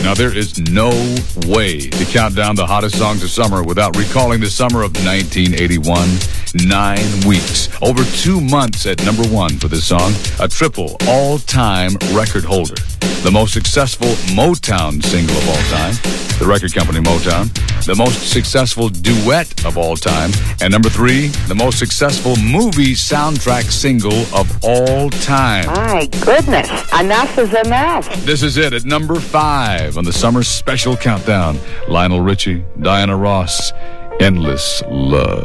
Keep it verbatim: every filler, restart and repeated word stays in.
Now, there is no way to count down the hottest songs of summer without recalling the summer of nineteen eighty-one. Nine weeks. Over two months at number one for this song. A triple all-time record holder. The most successful Motown single of all time. The record company Motown. The most successful duet of all time. And number three, the most successful movie soundtrack single of all time. My goodness. Enough is enough. This is it at number five on the summer special countdown. Lionel Richie, Diana Ross, Endless Love.